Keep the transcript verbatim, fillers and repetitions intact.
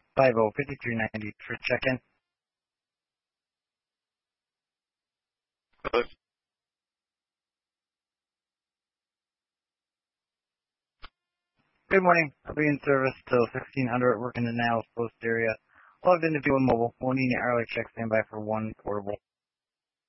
five zero five three ninety for check-in. Hello? Good morning. I'll be in service till sixteen hundred, working the Niles Post area. Logged into Fuel Mobile. Won't need any hourly check. Stand by for one portable.